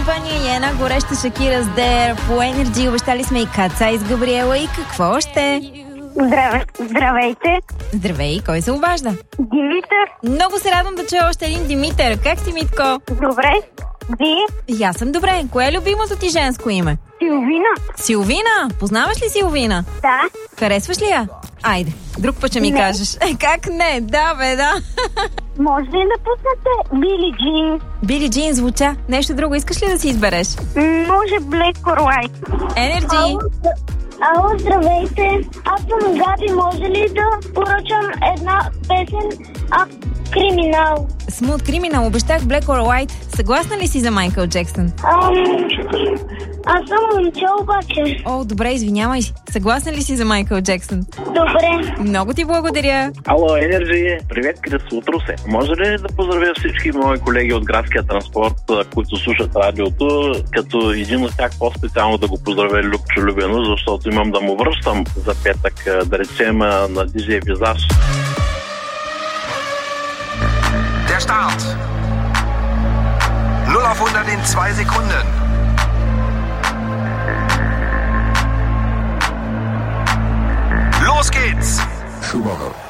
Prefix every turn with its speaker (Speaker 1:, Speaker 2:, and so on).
Speaker 1: Company и една гореща Шакира с Dare. По Energy обещали сме и Каца с Габриела. И какво още?
Speaker 2: Здравейте.
Speaker 1: Здравей, кой се обажда?
Speaker 2: Димитър.
Speaker 1: Много се радвам да чуя още един Димитър. Как си, Митко?
Speaker 2: Добре. Вие?
Speaker 1: И аз съм добре. Кое е любимото ти женско име?
Speaker 2: Силвина.
Speaker 1: Силвина? Познаваш ли Силвина?
Speaker 2: Да.
Speaker 1: Харесваш ли я? Айде, друг път ще ми кажеш. Как не? Да, бе, да.
Speaker 2: Може ли да пуснете Били Джин?
Speaker 1: Били Джин звуча. Нещо друго искаш ли да си избереш?
Speaker 2: Може Black or White.
Speaker 1: Energy.
Speaker 2: Ало, здравейте. Аз съм Габи. Може ли да поръчам една песен Криминал?
Speaker 1: Смут Криминал. Обещах Black or White. Съгласна ли си за Майкъл Джексън?
Speaker 2: Аз съм момче обаче.
Speaker 1: О, добре, извинявай. Съгласна ли си за Майкъл Джексън?
Speaker 2: Добре.
Speaker 1: Много ти благодаря.
Speaker 3: Ало, Energy. Привет, Крис от Русе. Може ли да поздравя всички мои колеги от градския транспорт, които слушат радиото, като един от тях по-специално да го поздравя Любчо Любено, защото имам да му връщам за петък, да речем, на DJ Визаж.
Speaker 4: Der Start. 0 auf 100 in 2 Sekunden. Los geht's!
Speaker 5: Subaru.